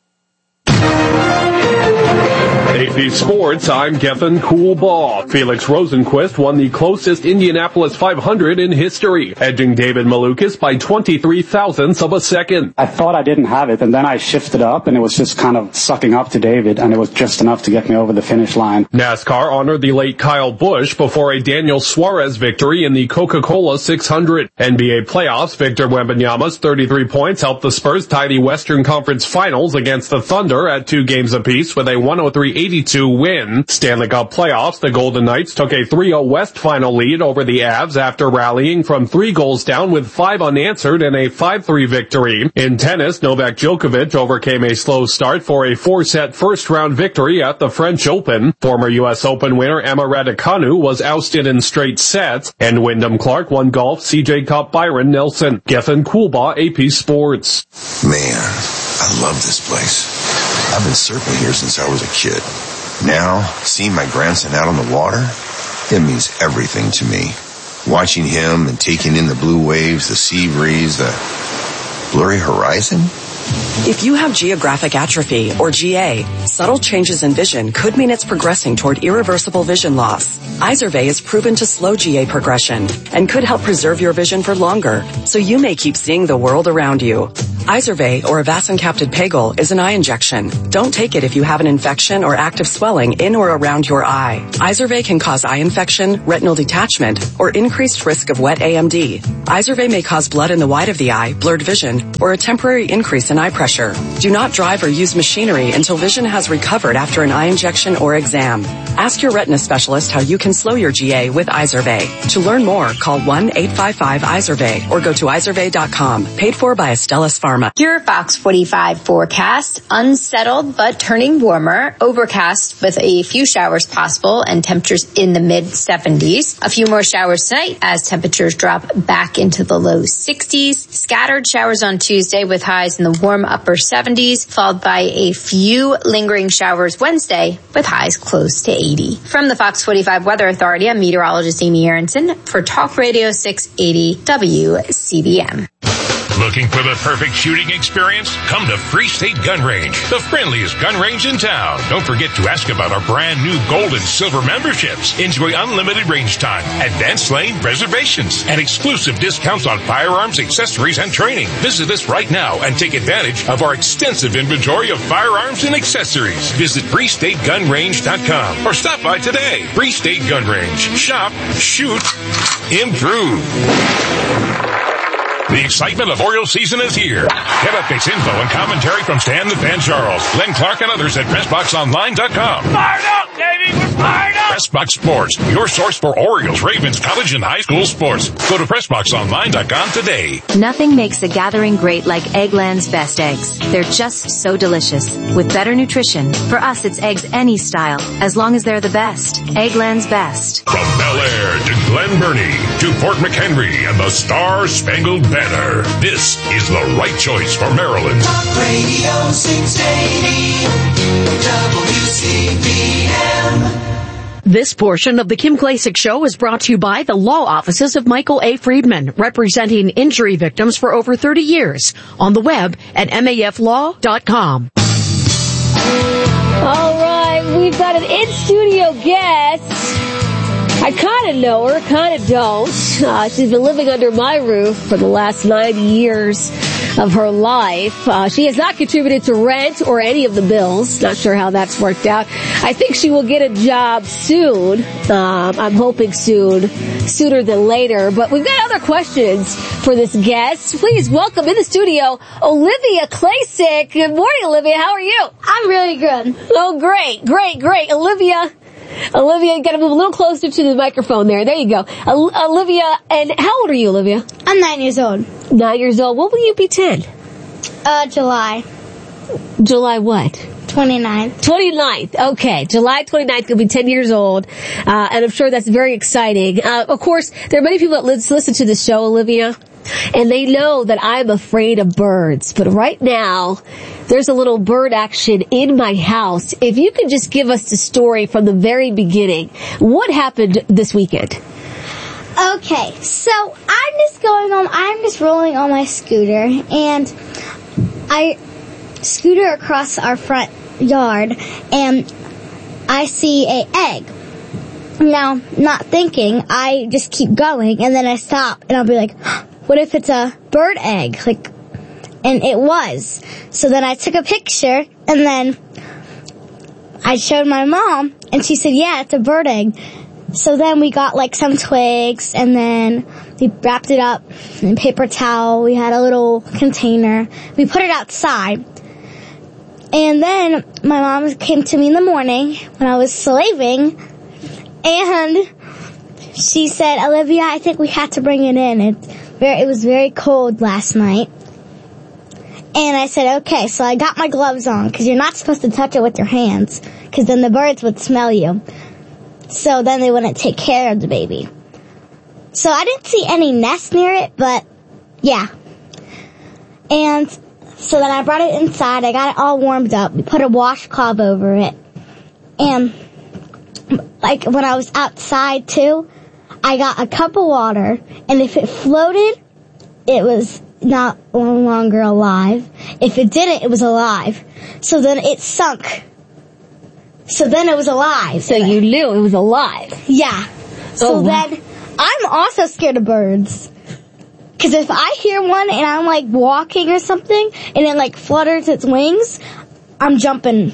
AP Sports, I'm Kevin Coolbaugh. Felix Rosenquist won the closest Indianapolis 500 in history, edging David Malukas by 23 thousandths of a second. I thought I didn't have it, and then I shifted up, and it was just kind of sucking up to David, and it was just enough to get me over the finish line. NASCAR honored the late Kyle Busch before a Daniel Suarez victory in the Coca-Cola 600. NBA playoffs, Victor Wembanyama's 33 points helped the Spurs tie the Western Conference Finals against the Thunder at 2 2 games apiece with a 103-82 win. Stanley Cup playoffs, the Golden Knights took a 3-0 West final lead over the Avs after rallying from 3 goals down with 5 unanswered in a 5-3 victory. In tennis, Novak Djokovic overcame a slow start for a 4-set first-round victory at the French Open. Former U.S. Open winner Emma Raducanu was ousted in straight sets, and Wyndham Clark won golf CJ Cup Byron Nelson. Gethin Coolbaugh, AP Sports. Man, I love this place. I've been surfing here since I was a kid. Now, seeing my grandson out on the water, it means everything to me. Watching him and taking in the blue waves, the sea breeze, the blurry horizon. If you have geographic atrophy, or GA, subtle changes in vision could mean it's progressing toward irreversible vision loss. Izervay is proven to slow GA progression and could help preserve your vision for longer, so you may keep seeing the world around you. Izervay, or avacincaptad pegol, is an eye injection. Don't take it if you have an infection or active swelling in or around your eye. Izervay can cause eye infection, retinal detachment, or increased risk of wet AMD. Izervay may cause blood in the white of the eye, blurred vision, or a temporary increase in eye pressure. Do not drive or use machinery until vision has recovered after an eye injection or exam. Ask your retina specialist how you can slow your GA with Izervay. To learn more, call 1-855-IZERVAY or go to izervay.com. Paid for by Astellas Pharma. Your Fox 45 forecast. Unsettled but turning warmer. Overcast with a few showers possible and temperatures in the mid-70s. A few more showers tonight as temperatures drop back into the low 60s. Scattered showers on Tuesday with highs in the warm upper 70s, followed by a few lingering showers Wednesday with highs close to 80. From the Fox 45 Weather Authority, I'm meteorologist Amy Aronson for Talk Radio 680 WCBM. Looking for the perfect shooting experience? Come to Free State Gun Range, the friendliest gun range in town. Don't forget to ask about our brand new gold and silver memberships. Enjoy unlimited range time, advanced lane reservations, and exclusive discounts on firearms, accessories, and training. Visit us right now and take advantage of our extensive inventory of firearms and accessories. Visit FreeStateGunRange.com or stop by today. Free State Gun Range. Shop, shoot, improve. The excitement of Orioles season is here. Get updates, info, and commentary from Stan the Fan Charles, Len Clark, and others at PressBoxOnline.com. Fired up, baby! We're fired up! PressBox Sports, your source for Orioles, Ravens, college, and high school sports. Go to PressBoxOnline.com today. Nothing makes a gathering great like Eggland's Best Eggs. They're just so delicious. With better nutrition, for us it's eggs any style, as long as they're the best. Eggland's Best. From Bel Air to Glen Burnie to Fort McHenry and the Star-Spangled Banner. This is the right choice for Maryland. Talk Radio 680 WCBM. This portion of the Kim Klacik Show is brought to you by the law offices of Michael A. Friedman, representing injury victims for over 30 years. On the web at maflaw.com. All right, we've got an in-studio guest. I kind of know her, kind of don't. She's been living under my roof for the last 9 years of her life. She has not contributed to rent or any of the bills. Not sure how that's worked out. I think she will get a job soon. I'm hoping sooner than later. But we've got other questions for this guest. Please welcome in the studio, Olivia Klacik. Good morning, Olivia. How are you? I'm really good. Oh, great. Olivia, you gotta move a little closer to the microphone there. There you go. Olivia, and how old are you, Olivia? I'm 9 years old. 9 years old. When will you be 10? July. July what? 29th. 29th. Okay. July 29th, you'll be 10 years old. And I'm sure that's very exciting. Of course, there are many people that listen to this show, Olivia, and they know that I'm afraid of birds. But right now, there's a little bird action in my house. If you could just give us the story from the very beginning. What happened this weekend? Okay, so I'm just rolling on my scooter, and I scooter across our front yard, and I see an egg. Now, not thinking, I just keep going, and then I stop, and I'll be like, what if it's a bird egg? And it was. So then I took a picture, and then I showed my mom, and she said, yeah, it's a bird egg. So then we got some twigs, and then we wrapped it up in paper towel. We had a little container. We put it outside. And then my mom came to me in the morning when I was slaving, and she said, Olivia, I think we have to bring it in. It was very cold last night. And I said, okay, so I got my gloves on, because you're not supposed to touch it with your hands, because then the birds would smell you. So then they wouldn't take care of the baby. So I didn't see any nest near it, but yeah. And so then I brought it inside. I got it all warmed up. We put a washcloth over it. And like when I was outside too, I got a cup of water. And if it floated, it was no longer alive. If it didn't, it was alive. So then it sunk. So then it was alive. So you knew it was alive. Yeah. So then I'm also scared of birds. Because if I hear one and I'm like walking or something and it like flutters its wings, I'm jumping.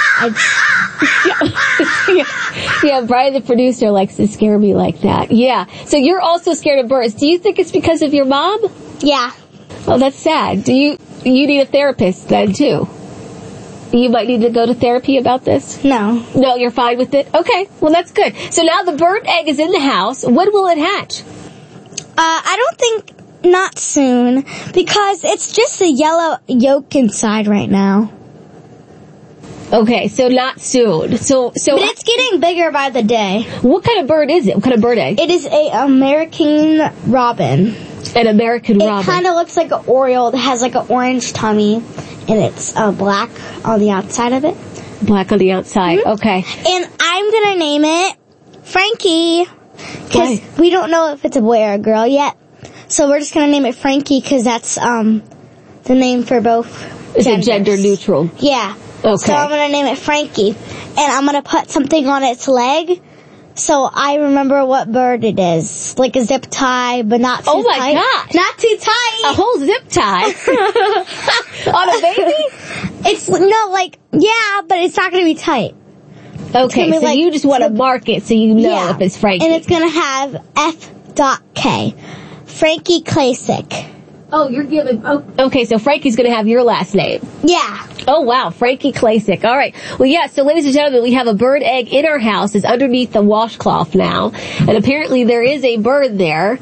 Yeah, Brian the producer likes to scare me like that. Yeah. So you're also scared of birds. Do you think it's because of your mom? Yeah. Oh, that's sad. Do you need a therapist then too? You might need to go to therapy about this? No. No, you're fine with it? Okay, well that's good. So now the bird egg is in the house. When will it hatch? I don't think not soon, because it's just a yellow yolk inside right now. Okay, so not soon. So But it's getting bigger by the day. What kind of bird is it? What kind of bird egg? It is a American robin. An American robin. It kind of looks like an oriole. It has like an orange tummy, and it's black on the outside of it. Black on the outside, okay. And I'm gonna name it Frankie, because we don't know if it's a boy or a girl yet. So we're just gonna name it Frankie, because that's the name for both. It's a gender neutral. Yeah. Okay. So I'm gonna name it Frankie, and I'm gonna put something on its leg, so I remember what bird it is. Like a zip tie, but not too tight. Oh my gosh. Not too tight. A whole zip tie? On a baby? But it's not gonna be tight. Okay, so you just want to mark it so you know if it's Frankie. And it's gonna have F.K. Frankie Klasick. Oh, you're giving... Oh, okay, so Frankie's going to have your last name. Yeah. Oh, wow. Frankie Klasick. All right. Well, yeah, so ladies and gentlemen, we have a bird egg in our house. It's underneath the washcloth now. And apparently there is a bird there.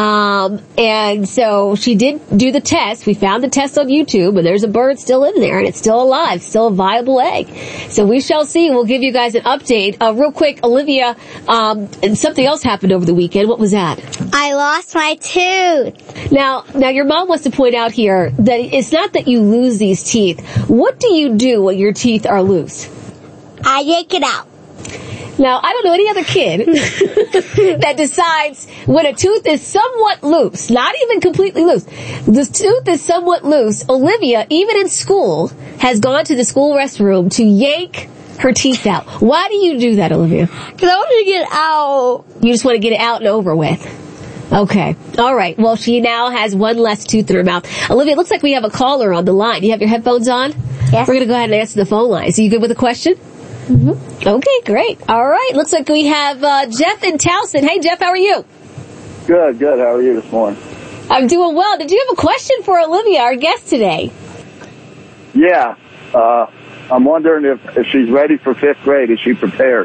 And so she did do the test. We found the test on YouTube, and there's a bird still in there, and it's still alive, still a viable egg. So we shall see. We'll give you guys an update. Real quick, Olivia, something else happened over the weekend. What was that? I lost my tooth. Now your mom wants to point out here that it's not that you lose these teeth. What do you do when your teeth are loose? I yank it out. Now, I don't know any other kid that decides when a tooth is somewhat loose, not even completely loose, the tooth is somewhat loose. Olivia, even in school, has gone to the school restroom to yank her teeth out. Why do you do that, Olivia? Because I want to get it out. You just want to get it out and over with. Okay. All right. Well, she now has one less tooth in her mouth. Olivia, it looks like we have a caller on the line. You have your headphones on? Yes. We're going to go ahead and answer the phone line. So you good with the question? Mm-hmm. Okay, great. All right. Looks like we have Jeff in Towson. Hey, Jeff, how are you? Good. How are you this morning? I'm doing well. Did you have a question for Olivia, our guest today? Yeah. I'm wondering if she's ready for 5th grade. Is she prepared?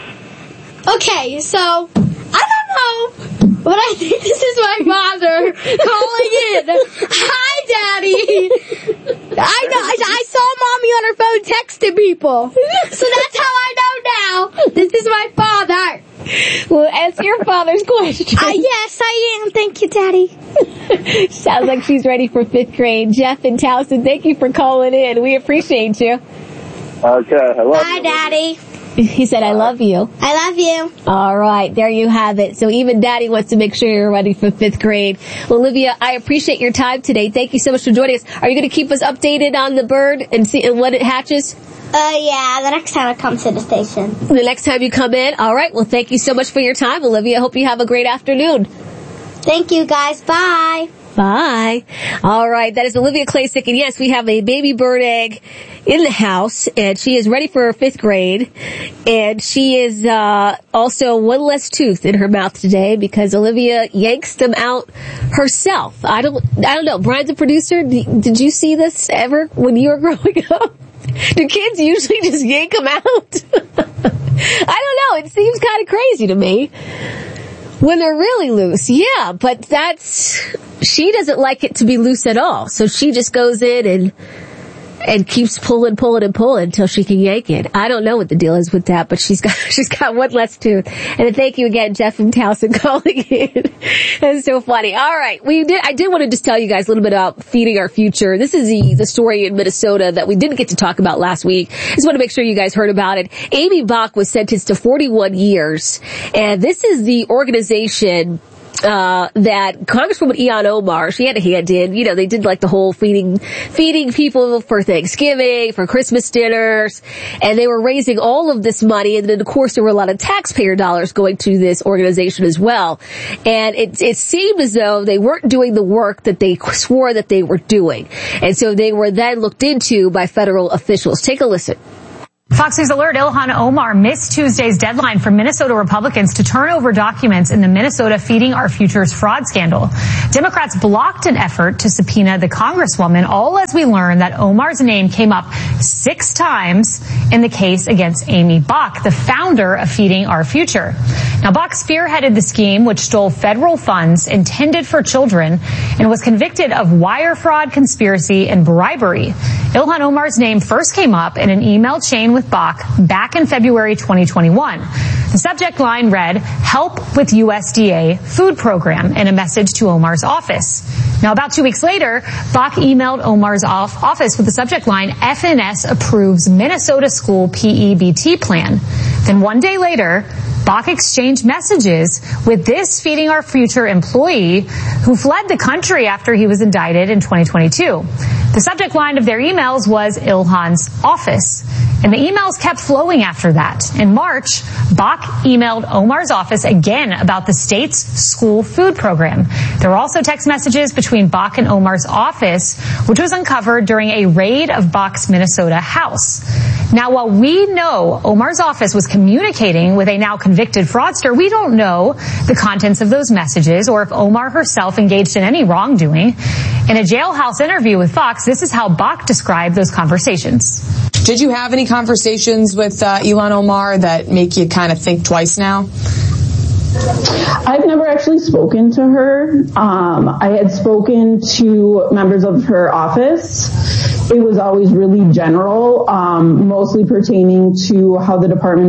Okay, so I don't know, but I think this is my father calling in. Hi, Daddy. I know. I saw Mommy on her phone texting people, so that's how I know now. This is my father. Well, answer your father's question. Yes, I am. Thank you, Daddy. Sounds like she's ready for 5th grade. Jeff in Towson, thank you for calling in. We appreciate you. Okay, I love you. Bye, Daddy. He said, I love you. I love you. All right, there you have it. So even Daddy wants to make sure you're ready for 5th grade. Well, Olivia, I appreciate your time today. Thank you so much for joining us. Are you going to keep us updated on the bird and see when it hatches? Yeah, the next time I come to the station. The next time you come in? All right, well, thank you so much for your time, Olivia. I hope you have a great afternoon. Thank you, guys. Bye. Bye. All right, that is Olivia Klasick, and yes, we have a baby bird egg in the house, and she is ready for 5th grade, and she is also one less tooth in her mouth today because Olivia yanks them out herself. I don't know. Brian's a producer. Did you see this ever when you were growing up? Do kids usually just yank them out? I don't know. It seems kind of crazy to me. When they're really loose, yeah, but she doesn't like it to be loose at all. So she just goes in and keeps pulling until she can yank it. I don't know what the deal is with that, but she's got one less tooth. And thank you again, Jeff from Towson, calling in. That's so funny. All right, I did want to just tell you guys a little bit about Feeding Our Future. This is the story in Minnesota that we didn't get to talk about last week. Just want to make sure you guys heard about it. Amy Bach was sentenced to 41 years, and this is the organization that Congresswoman Ilhan Omar, she had a hand in. You know, they did like the whole feeding people for Thanksgiving, for Christmas dinners, and they were raising all of this money, and then of course there were a lot of taxpayer dollars going to this organization as well. And it seemed as though they weren't doing the work that they swore that they were doing. And so they were then looked into by federal officials. Take a listen. Fox News Alert, Ilhan Omar missed Tuesday's deadline for Minnesota Republicans to turn over documents in the Minnesota Feeding Our Futures fraud scandal. Democrats blocked an effort to subpoena the Congresswoman, all as we learned that Omar's name came up 6 times in the case against Amy Bach, the founder of Feeding Our Future. Now, Bach spearheaded the scheme, which stole federal funds intended for children and was convicted of wire fraud, conspiracy, and bribery. Ilhan Omar's name first came up in an email chain with Bach back in February 2021. The subject line read, "Help with USDA food program," and a message to Omar's office. Now, about 2 weeks later, Bach emailed Omar's office with the subject line, "FNS approves Minnesota school PEBT plan." Then 1 day later, Bach exchanged messages with this Feeding Our Future employee who fled the country after he was indicted in 2022. The subject line of their emails was Ilhan's office. And the emails kept flowing after that. In March, Bach emailed Omar's office again about the state's school food program. There were also text messages between Bach and Omar's office, which was uncovered during a raid of Bach's Minnesota house. Now, while we know Omar's office was communicating with a now convicted fraudster, we don't know the contents of those messages or if Omar herself engaged in any wrongdoing. In a jailhouse interview with Fox, this is how Bach described those conversations. Did you have any conversations with Ilhan Omar that make you kind of think twice now? I've never actually spoken to her. I had spoken to members of her office. It was always really general, mostly pertaining to how the Department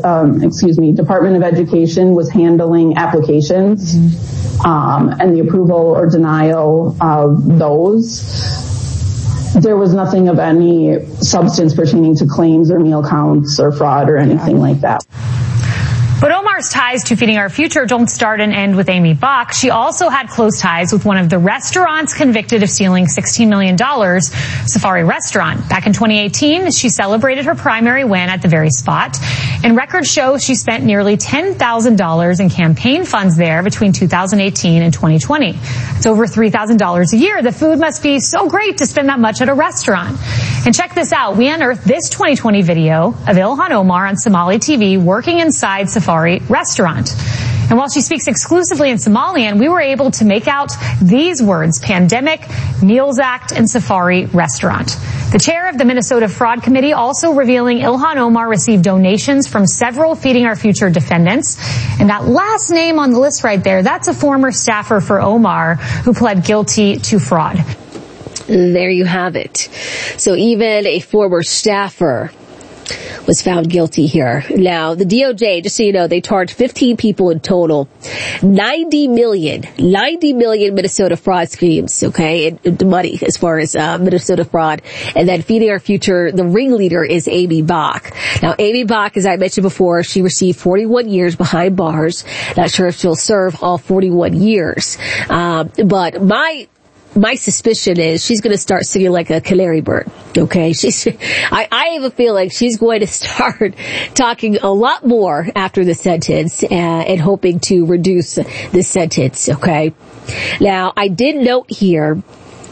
of Education was handling applications, and the approval or denial of those. There was nothing of any substance pertaining to claims or meal counts or fraud or anything like that. But Omar's ties to Feeding Our Future don't start and end with Amy Bach. She also had close ties with one of the restaurants convicted of stealing $16 million, Safari Restaurant. Back in 2018, she celebrated her primary win at the very spot. And records show she spent nearly $10,000 in campaign funds there between 2018 and 2020. It's over $3,000 a year. The food must be so great to spend that much at a restaurant. And check this out. We unearthed this 2020 video of Ilhan Omar on Somali TV working inside Safari Restaurant. And while she speaks exclusively in Somalian, we were able to make out these words: Pandemic, Meals Act, and Safari Restaurant. The chair of the Minnesota Fraud Committee also revealing Ilhan Omar received donations from several Feeding Our Future defendants. And that last name on the list right there, that's a former staffer for Omar who pled guilty to fraud. There you have it. So even a former staffer was found guilty here. Now, the DOJ, just so you know, they charged 15 people in total, 90 million Minnesota fraud schemes, okay, and money as far as Minnesota fraud. And then Feeding Our Future, the ringleader is Amy Bach. Now, Amy Bach, as I mentioned before, she received 41 years behind bars. Not sure if she'll serve all 41 years. But my suspicion is she's going to start singing like a canary bird. Okay, I have a feeling she's going to start talking a lot more after the sentence and hoping to reduce the sentence. Okay, now I did note here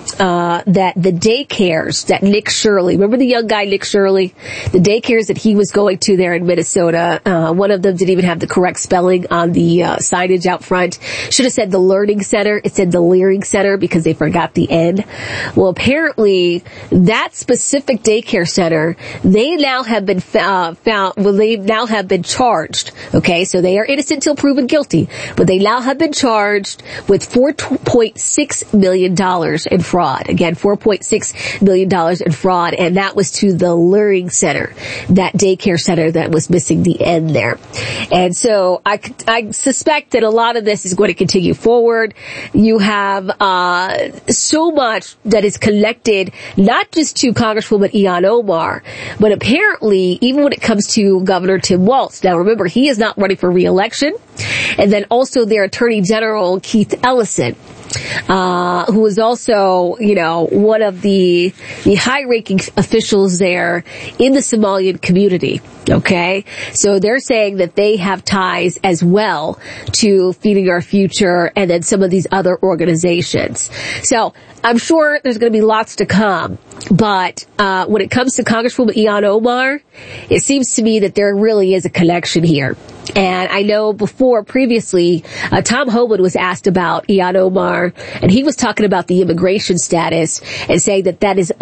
that the daycares that Nick Shirley, remember the young guy Nick Shirley? The daycares that he was going to there in Minnesota, one of them didn't even have the correct spelling on the signage out front. Should have said the Learning Center. It said the Leering Center because they forgot the N. Well, apparently that specific daycare center, they now have been they now have been charged. Okay, so they are innocent until proven guilty, but they now have been charged with $4.6 million in fraud. Again, $4.6 million in fraud, and that was to the Learning Center, that daycare center that was missing the N there. And so I suspect that a lot of this is going to continue forward. You have so much that is connected, not just to Congresswoman Ilhan Omar, but apparently even when it comes to Governor Tim Walz. Now remember, he is not running for re-election. And then also their Attorney General, Keith Ellison, who is also, one of the high-ranking officials there in the Somalian community. Okay? So they're saying that they have ties as well to Feeding Our Future and then some of these other organizations. So I'm sure there's going to be lots to come. But when it comes to Congresswoman Ilhan Omar, it seems to me that there really is a connection here. And I know previously, Tom Homan was asked about Ilhan Omar, and he was talking about the immigration status and saying that is